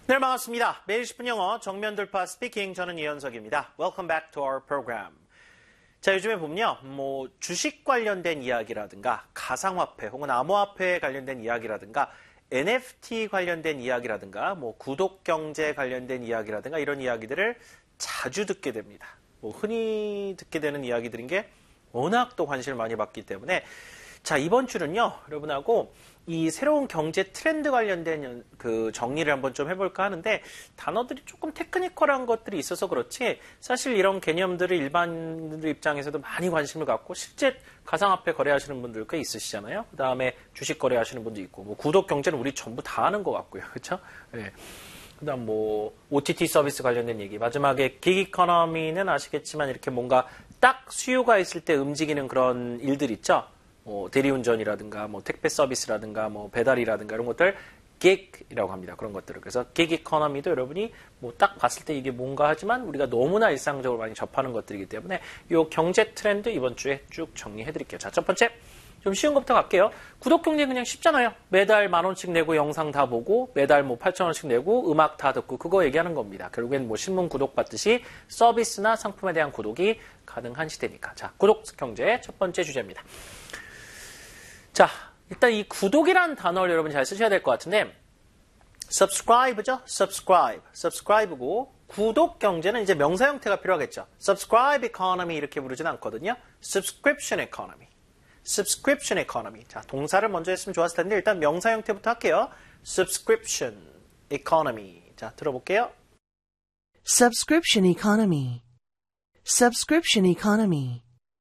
네, 반갑습니다. 매일 10분 영어 정면 돌파 스피킹, 저는 이현석입니다. Welcome back to our program. 자, 요즘에 보면요, 주식 관련된 이야기라든가 가상화폐 혹은 암호화폐 관련된 이야기라든가 NFT 관련된 이야기라든가 구독경제 관련된 이야기라든가 이런 이야기들을 자주 듣게 됩니다. 흔히 듣게 되는 이야기들인 게 워낙 또 관심을 많이 받기 때문에 자, 이번 주는요, 여러분하고 이 새로운 경제 트렌드 관련된 그 정리를 한번 좀 해볼까 하는데 단어들이 조금 테크니컬한 것들이 있어서 그렇지 사실 이런 개념들을 일반인들 입장에서도 많이 관심을 갖고 실제 가상화폐 거래하시는 분들 꽤 있으시잖아요. 그 다음에 주식 거래하시는 분도 있고 구독 경제는 우리 전부 다 아는 것 같고요. 그렇죠? 네. 그 다음 OTT 서비스 관련된 얘기. 마지막에 긱 이코노미는 아시겠지만 이렇게 뭔가 딱 수요가 있을 때 움직이는 그런 일들 있죠. 대리운전이라든가 택배 서비스라든가 배달이라든가 이런 것들 gig이라고 합니다. 그런 것들을. 그래서 gig economy도 여러분이 딱 봤을 때 이게 뭔가 하지만 우리가 너무나 일상적으로 많이 접하는 것들이기 때문에 이 경제 트렌드 이번 주에 쭉 정리해 드릴게요. 자, 첫 번째 좀 쉬운 것부터 갈게요. 구독 경제 그냥 쉽잖아요. 매달 10,000원씩 내고 영상 다 보고 매달 8,000원씩 내고 음악 다 듣고 그거 얘기하는 겁니다. 결국엔 신문 구독 받듯이 서비스나 상품에 대한 구독이 가능한 시대니까. 자, 구독 경제 첫 번째 주제입니다. 자, 일단 이 구독이라는 단어를 여러분 잘 쓰셔야 될 것 같은데 subscribe죠? subscribe고 구독 경제는 이제 명사 형태가 필요하겠죠. subscribe economy 이렇게 부르진 않거든요. subscription economy. subscription economy. 자, 동사를 먼저 했으면 좋았을 텐데 일단 명사 형태부터 할게요. subscription economy. 자, 들어볼게요. Subscription economy. Subscription economy.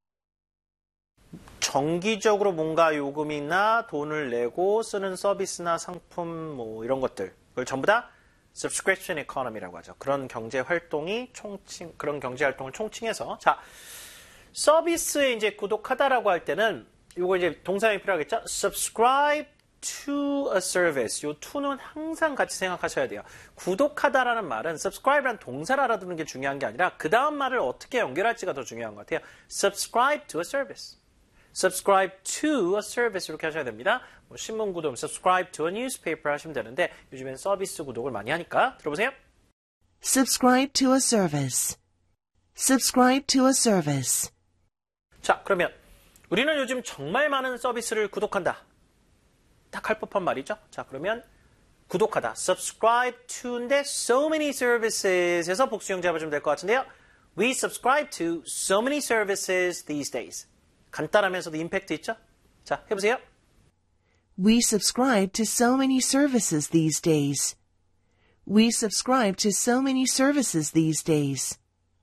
정기적으로 뭔가 요금이나 돈을 내고 쓰는 서비스나 상품 이런 것들 그걸 전부 다 subscription economy라고 하죠. 그런 경제 활동이 그런 경제 활동을 총칭해서 자, 서비스에 이제 구독하다라고 할 때는 요거 이제 동사형이 필요하겠죠. subscribe to a service. 요 to는 항상 같이 생각하셔야 돼요. 구독하다라는 말은 subscribe라는 동사를 알아두는 게 중요한 게 아니라 그 다음 말을 어떻게 연결할지가 더 중요한 것 같아요. subscribe to a service. subscribe to a service 이렇게 하셔야 됩니다. 신문 구독, subscribe to a newspaper 하시면 되는데 요즘엔 서비스 구독을 많이 하니까 들어보세요. Subscribe to a service. Subscribe to a service. 자, 그러면 우리는 요즘 정말 많은 서비스를 구독한다. 딱 할 법한 말이죠. 자, 그러면 구독하다. subscribe to인데 so many services에서 복수형 잡아주면 될 것 같은데요. We subscribe to so many services these days. 간단하면서도 임팩트 있죠? 자, 해보세요. We subscribe to so many services these days. We subscribe to so many services these days.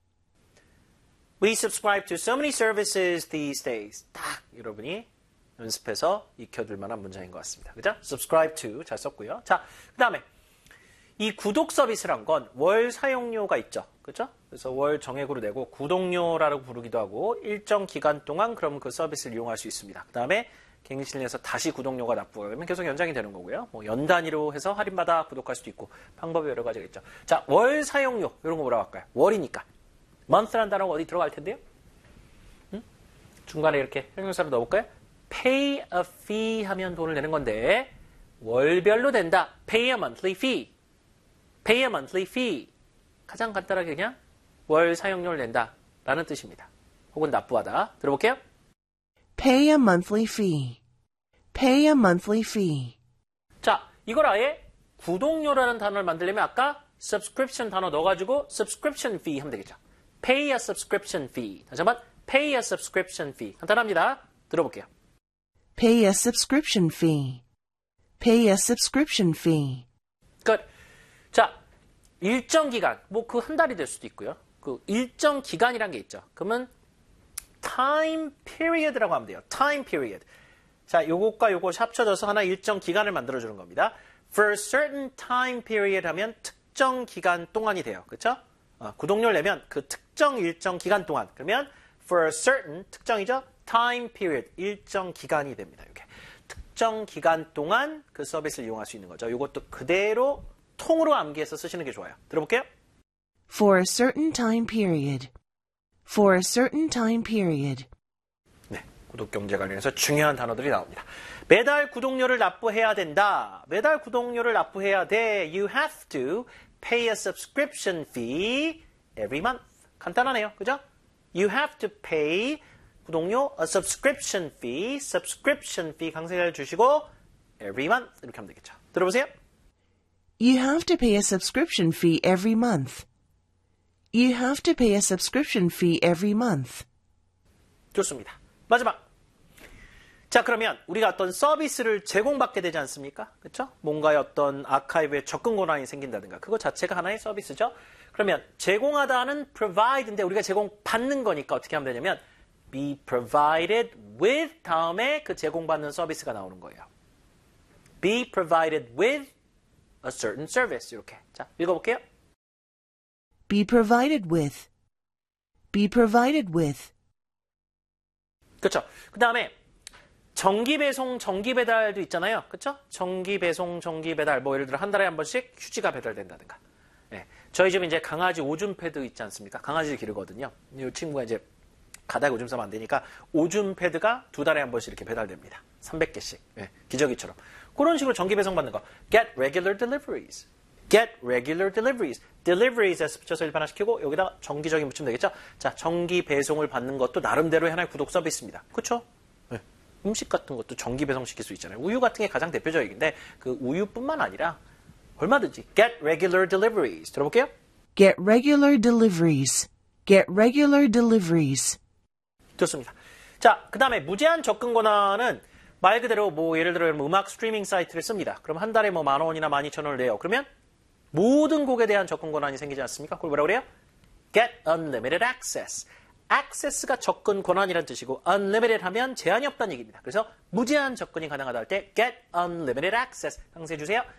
We subscribe to so many services these days. 딱 여러분이 연습해서 익혀둘 만한 문장인 것 같습니다. 그죠? subscribe to 잘 썼고요. 자, 그 다음에 이 구독 서비스란 건 월 사용료가 있죠. 그죠? 그래서 월 정액으로 내고 구독료라고 부르기도 하고 일정 기간 동안 그럼 그 서비스를 이용할 수 있습니다. 그 다음에 갱신을 내서 다시 구독료가 납부가 되면 계속 연장이 되는 거고요. 연 단위로 해서 할인받아 구독할 수도 있고 방법이 여러 가지가 있죠. 자, 월 사용료 이런 거 뭐라고 할까요? 월이니까. month라는 단어가 어디 들어갈 텐데요? 중간에 이렇게 형용사로 넣어볼까요? pay a fee 하면 돈을 내는 건데 월별로 된다. pay a monthly fee. pay a monthly fee. 가장 간단하게 그냥 월 사용료를 낸다 라는 뜻입니다. 혹은 납부하다. 들어볼게요. Pay a monthly fee. Pay a monthly fee. 자, 이걸 아예 구독료라는 단어를 만들려면 아까 subscription 단어 넣어가지고 subscription fee 하면 되겠죠. Pay a subscription fee. 다시 한번 pay a subscription fee. 간단합니다. 들어볼게요. Pay a subscription fee. Pay a subscription fee. 끝. 자, 일정 기간, 그 한 달이 될 수도 있고요. 그 일정 기간이란 게 있죠. 그러면 time period라고 하면 돼요. time period. 자, 요것과 요것 합쳐져서 하나 일정 기간을 만들어주는 겁니다. For a certain time period 하면 특정 기간 동안이 돼요. 그렇죠? 구독료를 내면 그 특정 일정 기간 동안. 그러면 for a certain, 특정이죠? time period, 일정 기간이 됩니다. 이게 특정 기간 동안 그 서비스를 이용할 수 있는 거죠. 이것도 그대로 통으로 암기해서 쓰시는 게 좋아요. 들어볼게요. For a certain time period. For a certain time period. 네, 구독 경제 관련해서 중요한 단어들이 나옵니다. 매달 구독료를 납부해야 된다. 매달 구독료를 납부해야 돼. You have to pay a subscription fee every month. 간단하네요. 그죠? You have to pay 구독료 a subscription fee 강세를 주시고 every month 이렇게 하면 되겠죠. 들어보세요. You have to pay a subscription fee every month. You have to pay a subscription fee every month. 좋습니다. 마지막. 자, 그러면 우리가 어떤 서비스를 제공받게 되지 않습니까? 그렇죠? 뭔가의 어떤 아카이브에 접근 권한이 생긴다든가 그거 자체가 하나의 서비스죠. 그러면 제공하다는 provide인데 우리가 제공받는 거니까 어떻게 하면 되냐면 be provided with 다음에 그 제공받는 서비스가 나오는 거예요. be provided with a certain service 이렇게. 자, 읽어볼게요. Be provided with. Be provided with. 그렇죠. 그 다음에 정기배송, 정기배달도 있잖아요. 그렇죠? 정기배송, 정기배달. 뭐 예를 들어 한 달에 한 번씩 휴지가 배달된다든가. 네. 저희 집에 이제 강아지 오줌 패드 있지 않습니까? 강아지를 기르거든요. 이 친구가 이제 가다가 오줌 싸면 안 되니까 오줌 패드가 2달에 한 번씩 이렇게 배달됩니다. 300개씩. 네. 기저귀처럼. 그런 식으로 정기배송 받는 거. Get regular deliveries. Get regular deliveries. Deliveries에서 붙여서 일반화시키고 여기다 정기적인 붙이면 되겠죠? 자, 정기 배송을 받는 것도 나름대로의 하나의 구독 서비스입니다. 그렇죠? 네. 음식 같은 것도 정기 배송시킬 수 있잖아요. 우유 같은 게 가장 대표적인데 그 우유뿐만 아니라 얼마든지 Get regular deliveries. 들어볼게요. Get regular deliveries. Get regular deliveries. 좋습니다. 자, 그 다음에 무제한 접근 권한은 말 그대로 뭐 예를 들어 음악 스트리밍 사이트를 씁니다. 그럼 한 달에 뭐 10,000원이나 12,000원을 내요. 그러면 모든 곡에 대한 접근 권한이 생기지 않습니까? 그걸 뭐라고 그래요? Get unlimited access. access가 접근 권한이라는 뜻이고 unlimited 하면 제한이 없다는 얘기입니다. 그래서 무제한 접근이 가능하다 할 때 get unlimited access 강세해 주세요.